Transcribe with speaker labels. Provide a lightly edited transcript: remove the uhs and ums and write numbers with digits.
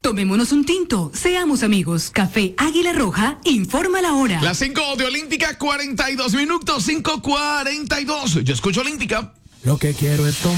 Speaker 1: Tomémonos un tinto, seamos amigos. Café Águila Roja, informa la hora.
Speaker 2: Las 5 de Olímpica, 42 minutos, 5:42. Yo escucho Olímpica.
Speaker 3: Lo que quiero es tomar.